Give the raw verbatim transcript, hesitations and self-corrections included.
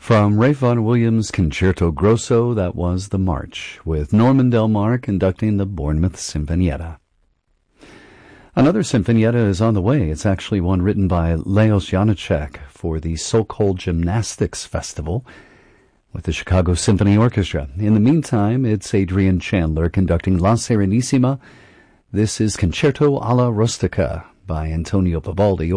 From Ralph Vaughan Williams' Concerto Grosso, that was The March, with Norman Del Mar conducting the Bournemouth Sinfonietta. Another Sinfonietta is on the way. It's actually one written by Leos Janáček for the Sokol Gymnastics Festival with the Chicago Symphony Orchestra. In the meantime, it's Adrian Chandler conducting La Serenissima. This is Concerto alla Rustica by Antonio Vivaldi.